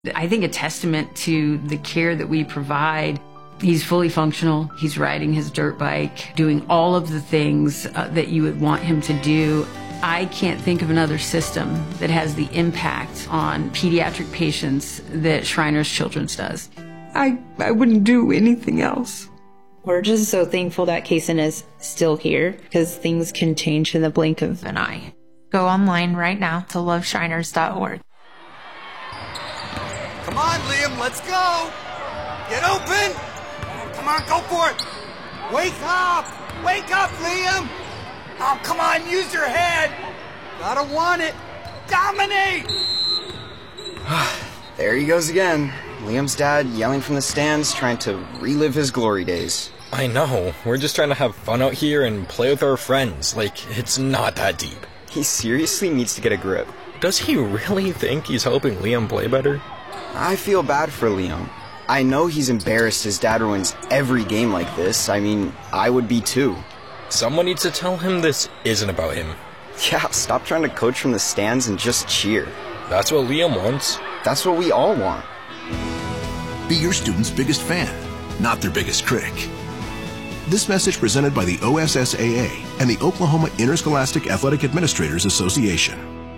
I think a testament to the care that we provide. He's fully functional. He's riding his dirt bike, doing all of the things that you would want him to do. I can't think of another system that has the impact on pediatric patients that Shriners Children's does. I wouldn't do anything else. We're just so thankful that Kaysen is still here, because things can change in the blink of an eye. Go online right now to loveshriners.org. Come on, Liam, let's go! Get open! Come on, go for it! Wake up! Wake up, Liam! Oh, come on, use your head! Gotta want it! Dominate! There he goes again. Liam's dad yelling from the stands, trying to relive his glory days. I know. We're just trying to have fun out here and play with our friends. Like, it's not that deep. He seriously needs to get a grip. Does he really think he's helping Liam play better? I feel bad for Liam. I know he's embarrassed his dad ruins every game like this. I mean, I would be too. Someone needs to tell him this isn't about him. Yeah, stop trying to coach from the stands and just cheer. That's what Liam wants. That's what we all want. Be your student's biggest fan, not their biggest critic. This message presented by the OSSAA and the Oklahoma Interscholastic Athletic Administrators Association.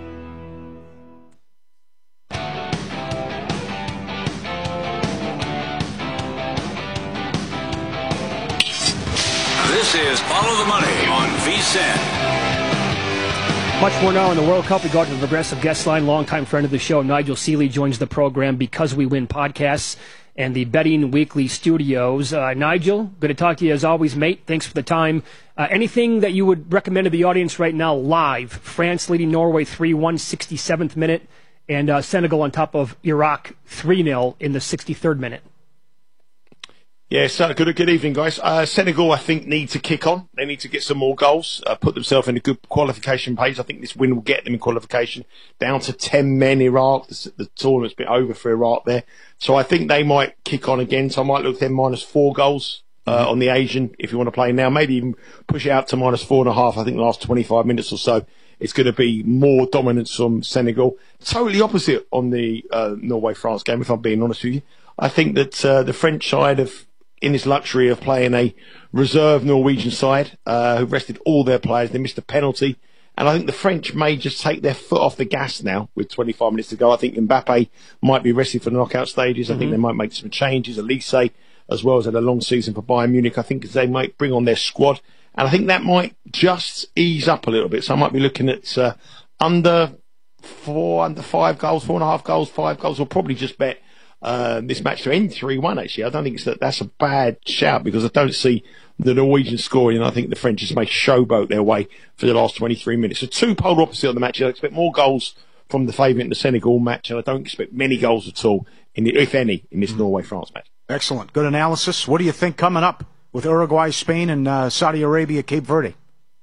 This is Follow the Money on VSiN. Much more now in the World Cup. We go to the Progressive guest line. Longtime friend of the show, Nigel Seeley, joins the program Because We Win podcasts and the Betting Weekly studios. Nigel, good to talk to you as always, mate. Thanks for the time. Anything that you would recommend to the audience right now live? France leading Norway 3-1, 67th minute, and Senegal on top of Iraq 3-0 in the 63rd minute. Yes, good evening, guys. Senegal, I think, need to kick on. They need to get some more goals, put themselves in a good qualification pace. I think this win will get them in qualification. Down to 10 men, Iraq. The tournament's been over for Iraq there. So I think they might kick on again. So I might look at them -4 goals on the Asian if you want to play now. Maybe even push it out to -4.5. I think the last 25 minutes or so, it's going to be more dominance from Senegal. Totally opposite on the Norway-France game, if I'm being honest with you. I think that the French side have in this luxury of playing a reserve Norwegian side who rested all their players. They missed a penalty. And I think the French may just take their foot off the gas now with 25 minutes to go. I think Mbappe might be rested for the knockout stages. I think they might make some changes. Elise, as well as had a long season for Bayern Munich. I think they might bring on their squad. And I think that might just ease up a little bit. So I might be looking at under 5 goals, 4.5 goals, 5 goals. Or probably just bet this match to end 3-1, actually. I don't think that's a bad shout because I don't see the Norwegian scoring, and I think the French just may showboat their way for the last 23 minutes. So two polar opposite on the match. I expect more goals from the favourite in the Senegal match, and I don't expect many goals at all, if any, in this Norway-France match. Excellent. Good analysis. What do you think coming up with Uruguay, Spain, and Saudi Arabia, Cape Verde?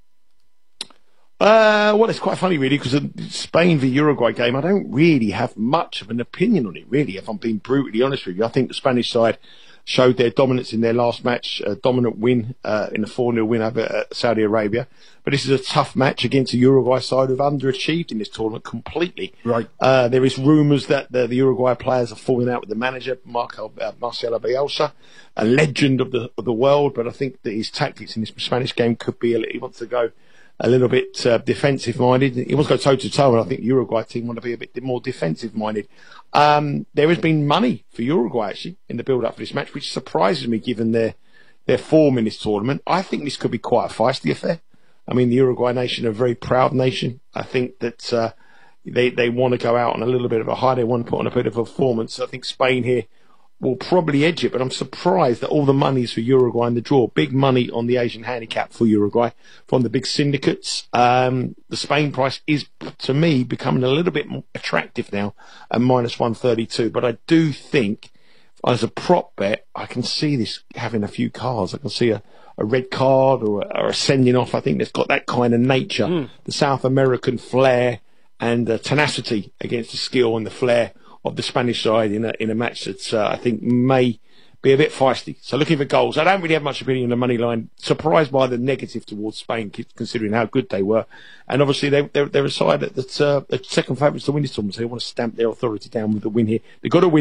Well, it's quite funny, really, because the Spain v Uruguay game, I don't really have much of an opinion on it, really, if I'm being brutally honest with you. I think the Spanish side showed their dominance in their last match, a dominant win in a 4-0 win over Saudi Arabia. But this is a tough match against the Uruguay side who've underachieved in this tournament completely. Right. There is rumours that the Uruguay players are falling out with the manager, Marcelo Bielsa, a legend of the world, but I think that his tactics in this Spanish game could be he wants to go a little bit defensive-minded. He wants to go toe-to-toe, and I think the Uruguay team want to be a bit more defensive-minded. There has been money for Uruguay, actually, in the build-up for this match, which surprises me given their form in this tournament. I think this could be quite a feisty affair. I mean, the Uruguay nation are a very proud nation. I think that they want to go out on a little bit of a high. They want to put on a bit of a performance. I think Spain here will probably edge it, but I'm surprised that all the money is for Uruguay in the draw. Big money on the Asian handicap for Uruguay from the big syndicates. The Spain price is, to me, becoming a little bit more attractive now at -132. But I do think, as a prop bet, I can see this having a few cards. I can see a red card or a sending off. I think they've got that kind of nature, the South American flair and tenacity against the skill and the flair of the Spanish side in a match that I think may be a bit feisty. So looking for goals. I don't really have much opinion on the money line. Surprised by the negative towards Spain, considering how good they were. And obviously they're a side that's second favourites to win this tournament, so they want to stamp their authority down with the win here. They've got to win